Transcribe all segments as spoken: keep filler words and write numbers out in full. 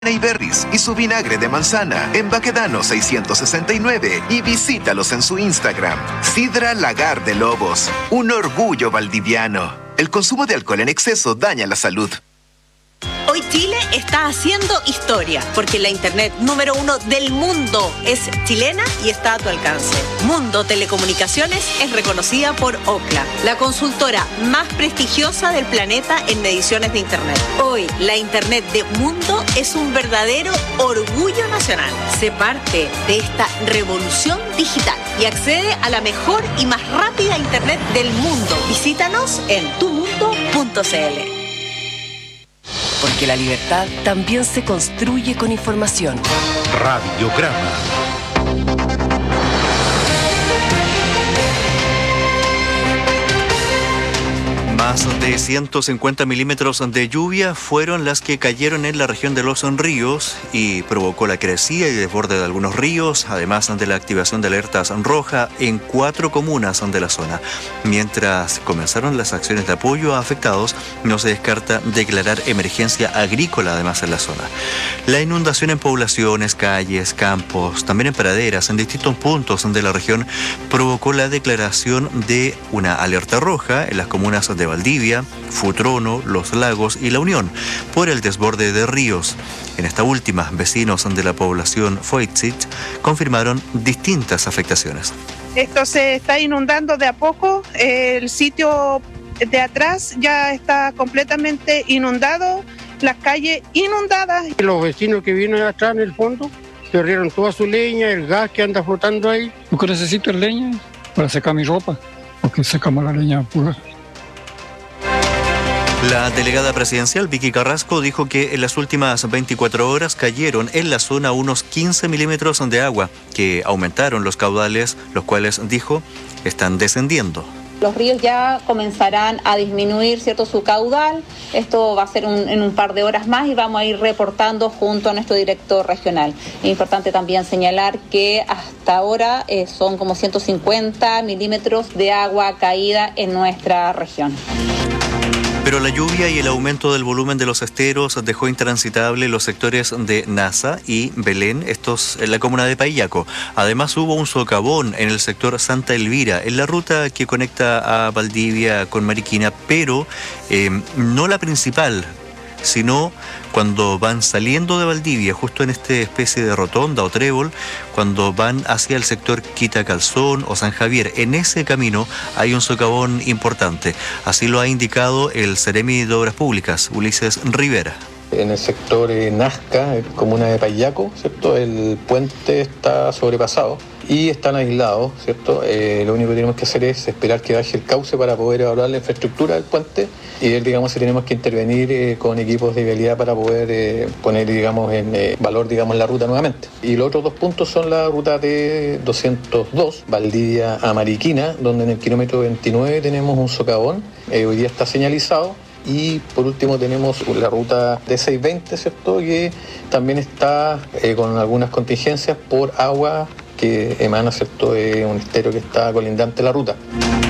y berries y su vinagre de manzana en Baquedano seiscientos sesenta y nueve y visítalos en su Instagram. Sidra Lagar de Lobos, un orgullo valdiviano. El consumo de alcohol en exceso daña la salud. Hoy Chile está haciendo historia, porque la internet número uno del mundo es chilena y está a tu alcance. Mundo Telecomunicaciones es reconocida por Ookla, la consultora más prestigiosa del planeta en mediciones de internet. Hoy, la internet de Mundo es un verdadero orgullo nacional. Sé parte de esta revolución digital y accede a la mejor y más rápida internet del mundo. Visítanos en tu mundo punto c l. Porque la libertad también se construye con información. Radiograma. Más de ciento cincuenta milímetros de lluvia fueron las que cayeron en la región de los ríos y provocó la crecida y desborde de algunos ríos, además de la activación de alertas roja en cuatro comunas de la zona. Mientras comenzaron las acciones de apoyo a afectados, no se descarta declarar emergencia agrícola además en la zona. La inundación en poblaciones, calles, campos, también en praderas, en distintos puntos de la región, provocó la declaración de una alerta roja en las comunas de Valdivia, Futrono, Los Lagos y La Unión por el desborde de ríos. En esta última, vecinos de la población Foitzich confirmaron distintas afectaciones. Esto se está inundando de a poco, el sitio de atrás ya está completamente inundado, las calles inundadas. Los vecinos que vienen atrás en el fondo perdieron toda su leña, el gas que anda flotando ahí. Lo que necesito es leña para secar mi ropa, porque secamos la leña pura. La delegada presidencial Vicky Carrasco dijo que en las últimas veinticuatro horas cayeron en la zona unos quince milímetros de agua, que aumentaron los caudales, los cuales, dijo, están descendiendo. Los ríos ya comenzarán a disminuir, ¿cierto?, su caudal. Esto va a ser un, en un par de horas más y vamos a ir reportando junto a nuestro director regional. Es importante también señalar que hasta ahora eh, son como ciento cincuenta milímetros de agua caída en nuestra región. Pero la lluvia y el aumento del volumen de los esteros dejó intransitable los sectores de Nasa y Belén, estos en la comuna de Paillaco. Además hubo un socavón en el sector Santa Elvira, en la ruta que conecta a Valdivia con Mariquina, pero eh, no la principal, sino cuando van saliendo de Valdivia, justo en esta especie de rotonda o trébol, cuando van hacia el sector Quita Calzón o San Javier. En ese camino hay un socavón importante. Así lo ha indicado el Seremi de Obras Públicas, Ulises Rivera. En el sector eh, Nazca, comuna de Paillaco, ¿cierto?, el puente está sobrepasado y están aislados, ¿cierto? Eh, lo único que tenemos que hacer es esperar que baje el cauce para poder evaluar la infraestructura del puente y ver, digamos, si tenemos que intervenir eh, con equipos de vialidad para poder eh, poner, digamos, en eh, valor, digamos, la ruta nuevamente. Y los otros dos puntos son la ruta T doscientos dos, Valdivia a Mariquina, donde en el kilómetro veintinueve tenemos un socavón, eh, hoy día está señalizado. Y por último tenemos la ruta D seiscientos veinte, ¿cierto?, que también está eh, con algunas contingencias por agua que emana, ¿cierto?, de un estero que está colindante a la ruta.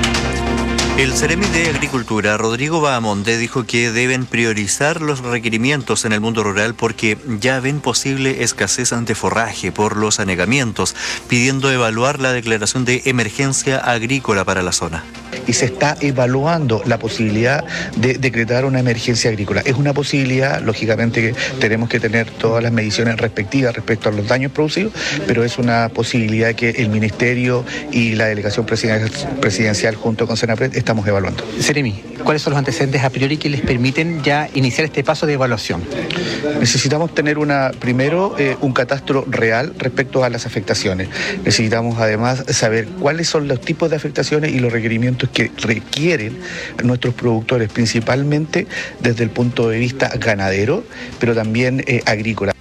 El Seremi de Agricultura, Rodrigo Bahamonde, dijo que deben priorizar los requerimientos en el mundo rural porque ya ven posible escasez ante forraje por los anegamientos, pidiendo evaluar la declaración de emergencia agrícola para la zona. Y se está evaluando la posibilidad de decretar una emergencia agrícola. Es una posibilidad, lógicamente que tenemos que tener todas las mediciones respectivas respecto a los daños producidos, pero es una posibilidad que el Ministerio y la Delegación Presidencial junto con Senapred estamos evaluando. Seremi, ¿cuáles son los antecedentes a priori que les permiten ya iniciar este paso de evaluación? Necesitamos tener una primero eh, un catastro real respecto a las afectaciones. Necesitamos además saber cuáles son los tipos de afectaciones y los requerimientos que requieren nuestros productores, principalmente desde el punto de vista ganadero, pero también eh, agrícola.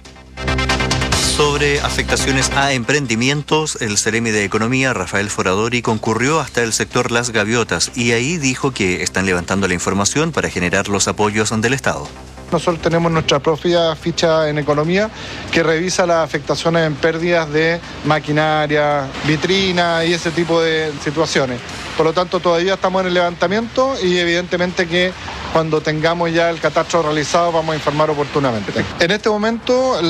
Sobre afectaciones a emprendimientos, el Seremi de Economía, Rafael Foradori, concurrió hasta el sector Las Gaviotas y ahí dijo que están levantando la información para generar los apoyos del Estado. Nosotros tenemos nuestra propia ficha en economía que revisa las afectaciones en pérdidas de maquinaria, vitrina y ese tipo de situaciones. Por lo tanto, todavía estamos en el levantamiento y evidentemente que Cuando tengamos ya el catastro realizado vamos a informar oportunamente. En este momento